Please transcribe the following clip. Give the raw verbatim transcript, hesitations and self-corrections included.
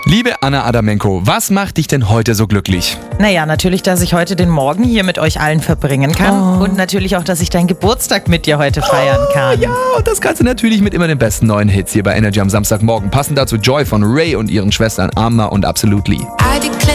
Liebe Anna Adamenko, was macht dich denn heute so glücklich? Naja, natürlich, dass ich heute den Morgen hier mit euch allen verbringen kann. Oh. Und natürlich auch, dass ich deinen Geburtstag mit dir heute feiern kann. Oh, ja, und das Ganze natürlich mit immer den besten neuen Hits hier bei Energy am Samstagmorgen. Passend dazu Joy von Ray und ihren Schwestern Amma und Absolutely.